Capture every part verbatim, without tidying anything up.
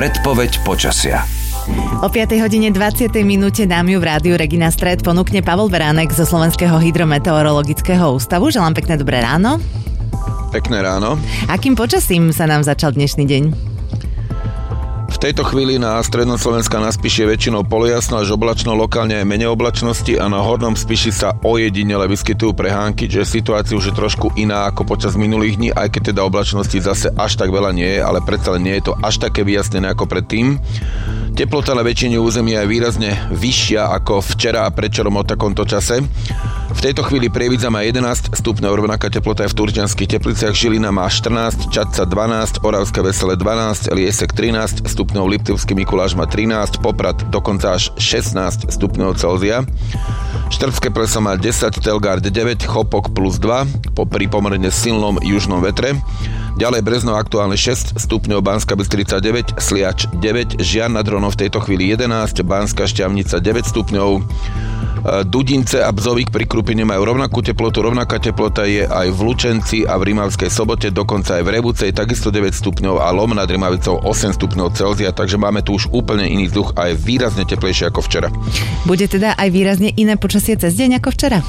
Predpoveď počasia. O piatej hodine dvadsiatej minúte nám ju v rádiu Regina Stred ponúkne Pavel Beránek zo Slovenského hydrometeorologického ústavu. Želám pekné dobré ráno. Pekné ráno. Akým počasím sa nám začal dnešný deň? V tejto chvíli na strednom Slovenska na Spiši je väčšinou polojasno až oblačno, lokálne aj menej oblačnosti a na hornom Spiši sa ojedinele vyskytujú prehánky, čiže situácia už je trošku iná ako počas minulých dní, aj keď teda oblačnosti zase až tak veľa nie je, ale predsa len nie je to až také vyjasnené ako predtým. Teplota na väčšine územia je výrazne vyššia ako včera a predčerom o takomto čase. V tejto chvíli Prievidza má jedenásť stupňov, rovnaká teplota je v Turčianskych Tepliciach, Žilina má štrnásť, Čadca dvanásť, Oravské Veselé dvanásť, Liesek trinásť stupňov, Liptovský Mikuláš má trinásť, Poprad dokonca až šestnásť stupňov Celzia. Štrbské Pleso má desať, Telgard deväť, Chopok plus dva, pri pomerne silnom južnom vetre. Ďalej Brezno aktuálne šesť stupňov, Banská Bystrica deväť, Sliač deväť, Žiar nad Hronom v tejto chvíli jedenásť, Banská Štiavnica deväť stupňov, Dudince a Bzovík pri Krupine majú rovnakú teplotu, rovnaká teplota je aj v Lučenci a v Rimavskej Sobote, dokonca aj v Rebucej takisto deväť stupňov a Lom nad Rimavicou osem stupňov Celzia, takže máme tu už úplne iný vzduch a je výrazne teplejšie ako včera. Bude teda aj výrazne iné počasie cez deň ako včera?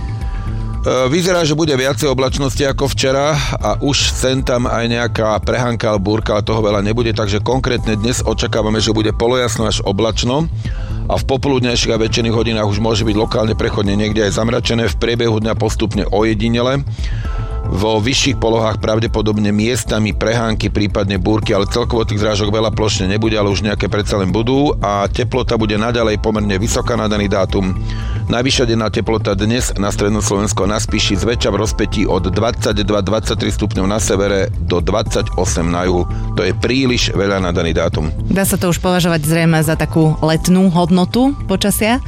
Vyzerá, že bude viacej oblačnosti ako včera a už sem tam aj nejaká prehánka alebo búrka, ale toho veľa nebude, takže konkrétne dnes očakávame, že bude polojasno až oblačno a v popoludnejších a večerných hodinách už môže byť lokálne prechodne niekde aj zamračené, v priebehu dňa postupne ojedinele. Vo vyšších polohách pravdepodobne miestami prehánky, prípadne búrky, ale celkovo tých zrážok veľa plošne nebude, ale už nejaké predsa len budú a teplota bude naďalej pomerne vysoká na daný dátum. Najvyššia denná teplota dnes na strednom Slovensku na Spiši zväčša v rozpätí od dvadsaťdva dvadsaťtri stupňov na severe do dvadsaťosem na juhu. To je príliš veľa na daný dátum. Dá sa to už považovať zrejme za takú letnú hodnotu počasia?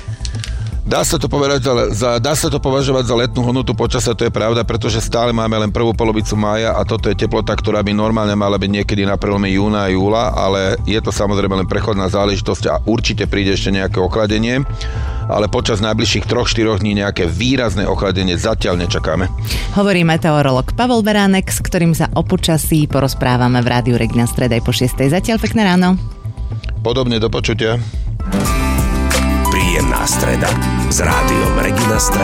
Dá sa, to povedať za, dá sa to považovať za letnú hodnotu počasia, to je pravda, pretože stále máme len prvú polovicu mája a toto je teplota, ktorá by normálne mala byť niekedy na prelome júna a júla, ale je to samozrejme len prechodná záležitosť a určite príde ešte nejaké ochladenie, ale počas najbližších troch štyroch dní nejaké výrazné ochladenie zatiaľ nečakáme. Hovorí meteorológ Pavel Beránek, s ktorým sa o počasí porozprávame v rádiu Regina Stred aj po šiestej. Zatiaľ pekné ráno. Podobne, do počutia. Príjemná streda s rádiom Regina Stred.